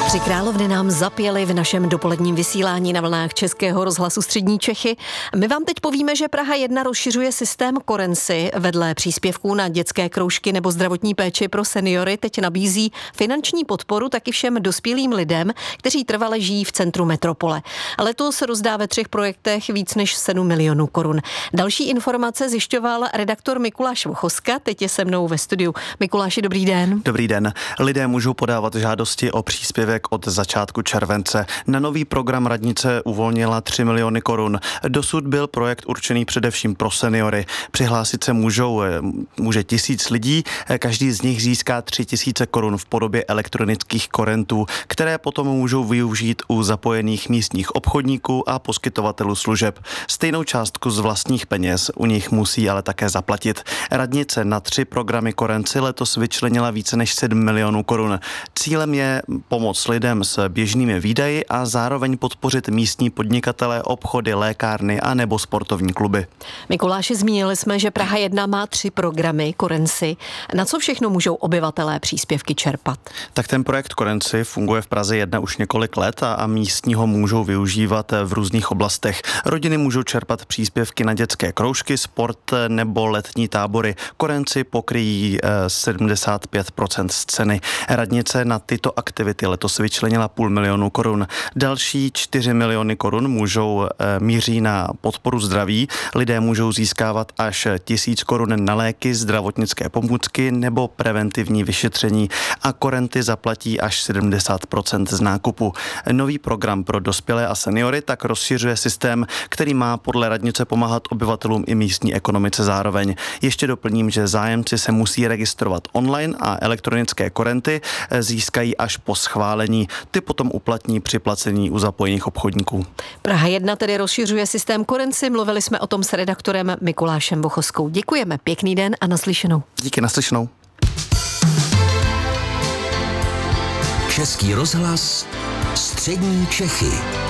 Tři královny nám zapěly v našem dopoledním vysílání na vlnách Českého rozhlasu Střední Čechy. My vám teď povíme, že Praha 1 rozšiřuje systém Korenci. Vedle příspěvků na dětské kroužky nebo zdravotní péči pro seniory teď nabízí finanční podporu taky všem dospělým lidem, kteří trvale žijí v centru metropole. Letos rozdá ve 3 projektech víc než 7 milionů korun. Další informace zjišťoval redaktor Mikuláš Vochoska. Teď je se mnou ve studiu. Mikuláši, dobrý den. Dobrý den. Lidé můžou podávat žádosti o příspěvek od začátku července. Na nový program radnice uvolnila 3 miliony korun. Dosud byl projekt určený především pro seniory. Přihlásit se může 1000 lidí, každý z nich získá 3000 korun v podobě elektronických korentů, které potom můžou využít u zapojených místních obchodníků a poskytovatelů služeb. Stejnou částku z vlastních peněz u nich musí ale také zaplatit. Radnice na 3 programy Korenci letos vyčlenila více než 7 milionů korun. Cílem je pomoct lidem s běžnými výdaji a zároveň podpořit místní podnikatele, obchody, lékárny a nebo sportovní kluby. Mikuláši, zmínili jsme, že Praha 1 má 3 programy Korenci. Na co všechno můžou obyvatelé příspěvky čerpat? Tak ten projekt Korenci funguje v Praze 1 už několik let a místní ho můžou využívat v různých oblastech. Rodiny můžou čerpat příspěvky na dětské kroužky, sport nebo letní tábory. Korenci pokryjí 75% z ceny. Radnice na tyto aktivity letos vyčlenila 500 000 korun. Další 4 miliony korun míří na podporu zdraví. Lidé můžou získávat až 1000 korun na léky, zdravotnické pomůcky nebo preventivní vyšetření a korenty zaplatí až 70% z nákupu. Nový program pro dospělé a seniory tak rozšiřuje systém, který má podle radnice pomáhat obyvatelům i místní ekonomice zároveň. Ještě doplním, že zájemci se musí registrovat online a elektronické korenty získají až po schválení. Ty potom uplatní při placení u zapojených obchodníků. Praha 1 tedy rozšiřuje systém Korenci. Mluvili jsme o tom s redaktorem Mikulášem Vochoskou. Děkujeme, pěkný den a naslyšenou. Díky, naslyšenou. Český rozhlas Střední Čechy.